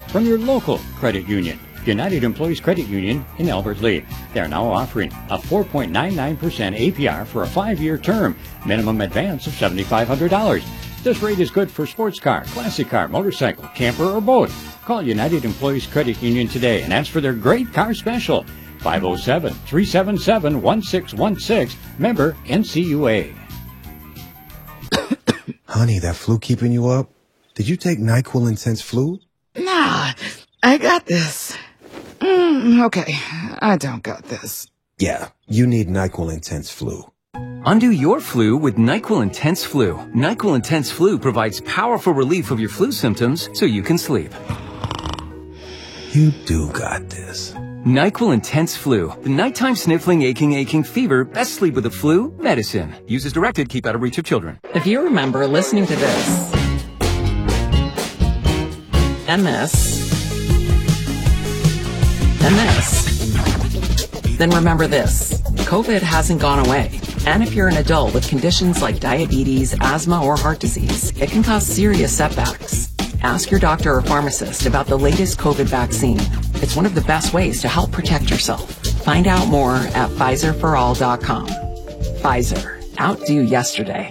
from your local credit union. United Employees Credit Union in Albert Lea. They are now offering a 4.99% APR for a 5-year term. Minimum advance of $7,500. This rate is good for sports car, classic car, motorcycle, camper, or boat. Call United Employees Credit Union today and ask for their great car special. 507-377-1616. Member NCUA. Honey, that flu keeping you up? Did you take NyQuil Intense Flu? Nah, I got this. Okay, I don't got this. Yeah, you need NyQuil Intense Flu. Undo your flu with NyQuil Intense Flu. NyQuil Intense Flu provides powerful relief of your flu symptoms so you can sleep. You do got this. NyQuil Intense Flu. The nighttime sniffling, aching fever. Best sleep with the flu medicine. Use as directed. Keep out of reach of children. If you remember listening to this, then remember this. COVID hasn't gone away. And if you're an adult with conditions like diabetes, asthma, or heart disease, it can cause serious setbacks. Ask your doctor or pharmacist about the latest COVID vaccine. It's one of the best ways to help protect yourself. Find out more at PfizerForAll.com. Pfizer. Outdo yesterday.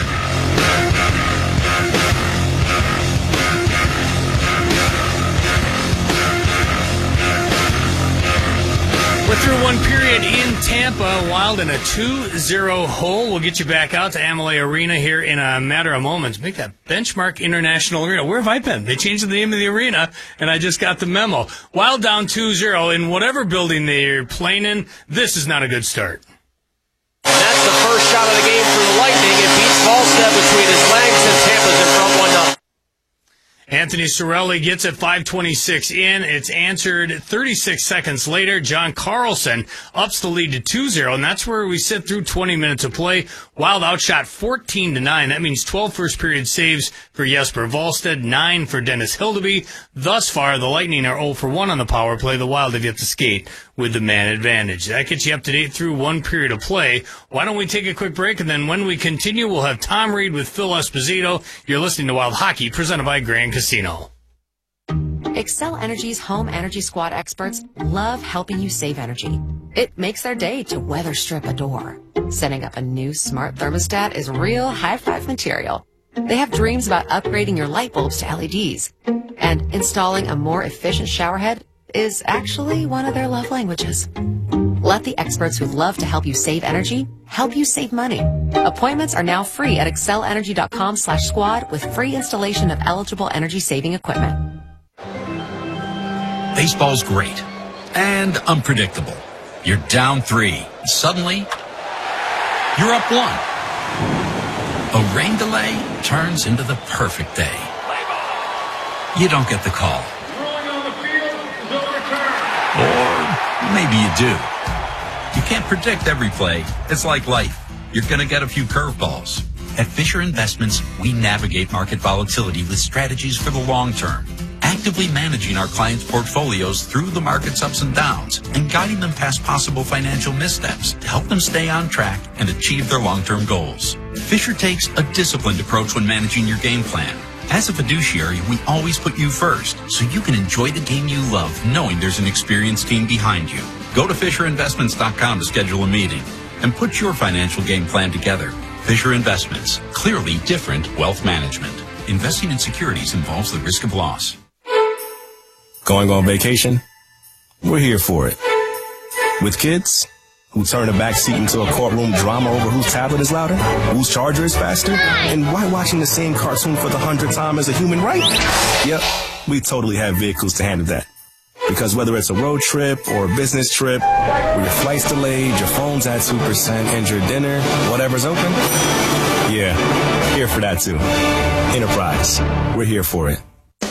We're through one period in Tampa. Wild in a 2-0 hole. We'll get you back out to Amalie Arena here in a matter of moments. Make that Benchmark International Arena. Where have I been? They changed the name of the arena, and I just got the memo. Wild down 2-0 in whatever building they're playing in. This is not a good start. And that's the first shot of the game for the Lightning. It beats Volstead between his legs, and Tampa's in front 1-0. Anthony Cirelli gets it 5:26 in. It's answered 36 seconds later. John Carlson ups the lead to 2-0, and that's where we sit through 20 minutes of play. Wild outshot 14-9. That means 12 first period saves for Jesper Volstead, 9 for Dennis Hildeby. Thus far, the Lightning are 0 for 1 on the power play. The Wild have yet to skate with the man advantage. That gets you up to date through one period of play. Why don't we take a quick break, and then when we continue, we'll have Tom Reed with Phil Esposito. You're listening to Wild Hockey, presented by Grand Casino. Xcel Energy's home energy squad experts love helping you save energy. It makes their day to weather strip a door. Setting up a new smart thermostat is real high-five material. They have dreams about upgrading your light bulbs to LEDs. And installing a more efficient showerhead is actually one of their love languages. Let the experts who love to help you save energy help you save money. Appointments are now free at xcelenergy.com/squad with free installation of eligible energy-saving equipment. Baseball's great and unpredictable. You're down 3. Suddenly, you're up 1. A rain delay turns into the perfect day. You don't get the call. Or maybe you do. You can't predict every play. It's like life. You're going to get a few curveballs. At Fisher Investments, we navigate market volatility with strategies for the long term, actively managing our clients' portfolios through the market's ups and downs and guiding them past possible financial missteps to help them stay on track and achieve their long-term goals. Fisher takes a disciplined approach when managing your game plan. As a fiduciary, we always put you first, so you can enjoy the game you love, knowing there's an experienced team behind you. Go to FisherInvestments.com to schedule a meeting and put your financial game plan together. Fisher Investments, clearly different wealth management. Investing in securities involves the risk of loss. Going on vacation? We're here for it. With kids who turn the backseat into a courtroom drama over whose tablet is louder, whose charger is faster, and why watching the same cartoon for the 100th time is a human right? Yep, we totally have vehicles to handle that. Because whether it's a road trip or a business trip, where your flight's delayed, your phone's at 2%, and your dinner, whatever's open, yeah, here for that too. Enterprise, we're here for it.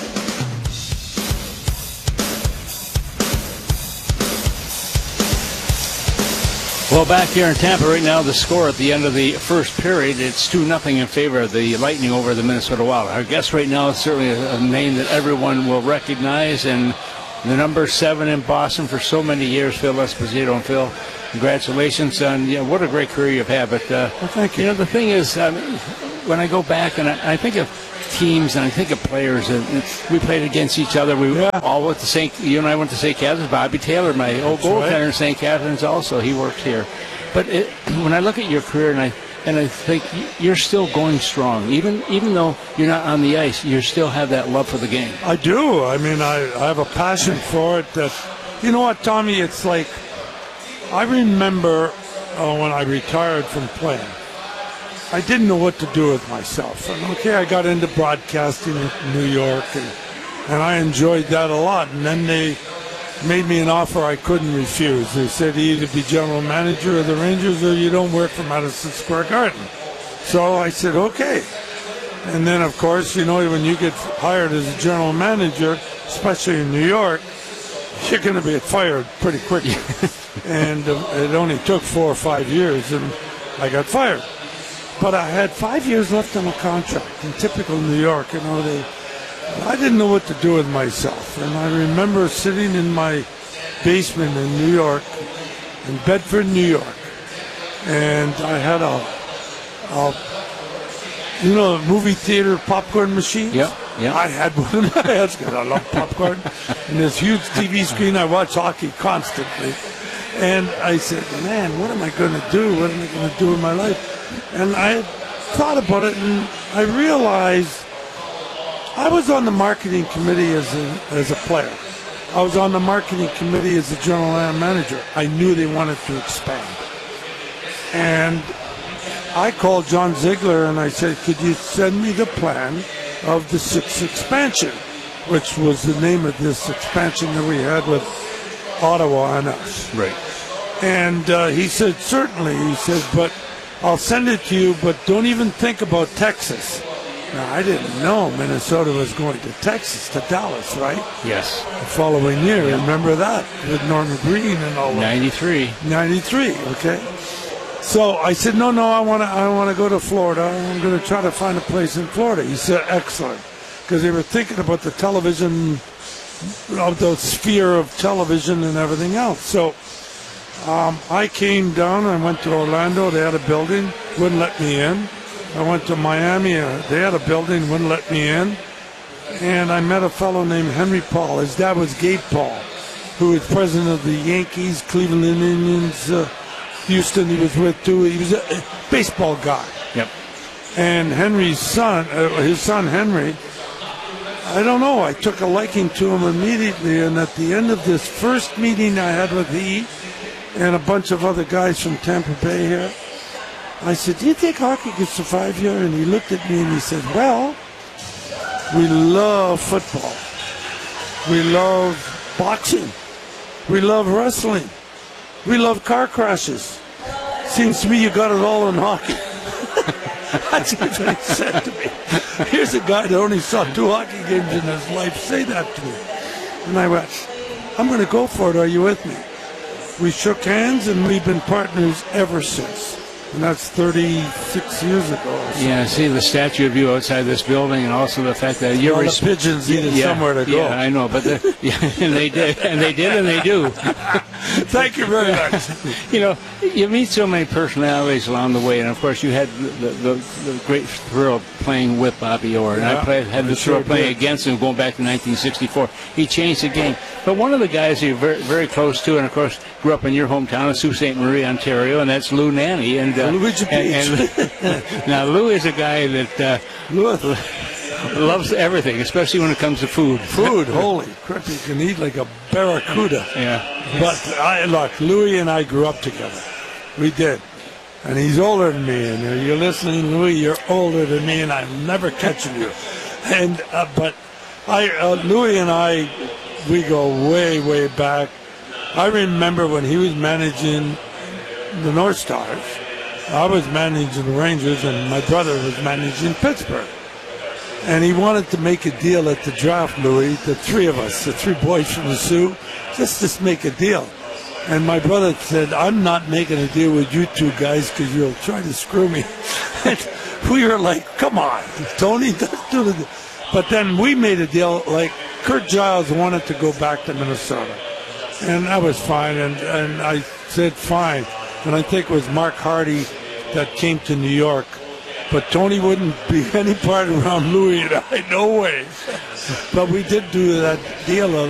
Well, back here in Tampa right now, the score at the end of the first period, it's 2-0 in favor of the Lightning over the Minnesota Wild. Our guest right now is certainly a name that everyone will recognize, and the number 7 in Boston for so many years, Phil Esposito. And Phil, congratulations on what a great career you've had. But well, thank you. The thing is, when I go back and I think of teams and I think of players, and we played against each other. We all went to St. You and I went to St. Catharines. Bobby Taylor, my old goaltender in St. Catharines, also he worked here. But when I look at your career and I think you're still going strong, even though you're not on the ice, you still have that love for the game. I do. I mean, I have a passion for it. That, you know what, Tommy? It's like I remember when I retired from playing. I didn't know what to do with myself. And okay, I got into broadcasting in New York, and I enjoyed that a lot. And then they made me an offer I couldn't refuse. They said you either be general manager of the Rangers or you don't work for Madison Square Garden. So I said, okay. And then, of course, you know, when you get hired as a general manager, especially in New York, you're going to be fired pretty quickly. And it only took 4 or 5 years, and I got fired. But I had 5 years left on a contract. In typical New York, you know, I didn't know what to do with myself. And I remember sitting in my basement in New York, in Bedford, New York, and I had a movie theater popcorn machine. Yeah. I had one in my house because I love popcorn. And this huge TV screen, I watch hockey constantly. And I said, man, what am I going to do? What am I going to do in my life? And I thought about it, and I realized I was on the marketing committee as a player. I was on the marketing committee as a general manager. I knew they wanted to expand. And I called John Ziegler and I said, could you send me the plan of the 6th expansion, which was the name of this expansion that we had with Ottawa and us. Right. And he said, certainly. He said, but I'll send it to you, but don't even think about Texas. Now, I didn't know Minnesota was going to Texas, to Dallas, right? Yes. The following year, remember that, with Norman Green and all that. 93, okay. So I said, no, I want to go to Florida. I'm going to try to find a place in Florida. He said, excellent, because they were thinking about the television, of the sphere of television and everything else. So I came down, I went to Orlando, they had a building, wouldn't let me in. I went to Miami, they had a building, wouldn't let me in. And I met a fellow named Henry Paul. His dad was Gabe Paul, who was president of the Yankees, Cleveland Indians, Houston he was with too. He was a baseball guy. Yep. And Henry's son, his son Henry, I don't know, I took a liking to him immediately. And at the end of this first meeting I had with he and a bunch of other guys from Tampa Bay here, I said, do you think hockey can survive here? And he looked at me and he said, well, we love football. We love boxing. We love wrestling. We love car crashes. Seems to me you got it all in hockey. That's what he said to me. Here's a guy that only saw 2 hockey games in his life say that to me. And I went, I'm going to go for it. Are you with me? We shook hands, and we've been partners ever since. And that's 36 years ago. Yeah, see the statue of you outside this building, and also the fact that you're... All the pigeons needed somewhere to go. Yeah, I know, but and they did, and they do. Thank you very much. You know, you meet so many personalities along the way, and of course you had the great thrill of playing with Bobby Orr, and I had the thrill of playing against him going back to 1964. He changed the game. But one of the guys you're very, very close to, and of course grew up in your hometown of Sault Ste. Marie, Ontario, and that's Lou Nanne. And Luigi Peach. Now Lou is a guy that loves everything, especially when it comes to food. Holy crap, you can eat like a barracuda. Yeah. But look, Louis and I grew up together. We did. And he's older than me. And you're listening, Louis, you're older than me, and I'm never catching you. And but Louis and I, we go way, way back. I remember when he was managing the North Stars. I was managing the Rangers, and my brother was managing Pittsburgh. And he wanted to make a deal at the draft, Louis, the 3 of us, the 3 boys from the Sioux, just make a deal. And my brother said, I'm not making a deal with you 2 guys because you'll try to screw me. And we were like, come on, Tony, let's do it. But then we made a deal, like Kurt Giles wanted to go back to Minnesota. And that was fine, and I said fine. And I think it was Mark Hardy that came to New York But Tony wouldn't be any part around Louis and I, no way. But we did do that deal